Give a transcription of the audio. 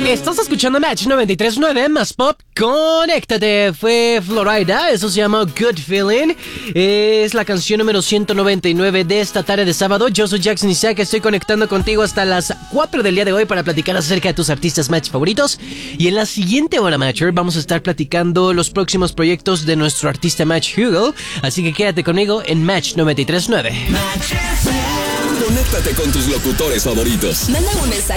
Estás escuchando Match 93.9 más pop. Conéctate. Fue Florida. Eso se llama Good Feeling. Es la canción número 199 de esta tarde de sábado. Yo soy Jackson Isaac. Estoy conectando contigo hasta las 4 del día de hoy para platicar acerca de tus artistas Match favoritos. Y en la siguiente hora, Matcher, vamos a estar platicando los próximos proyectos de nuestro artista Match Hugo. Así que quédate conmigo en Match 93.9. Conéctate con tus locutores favoritos. Manda un mensaje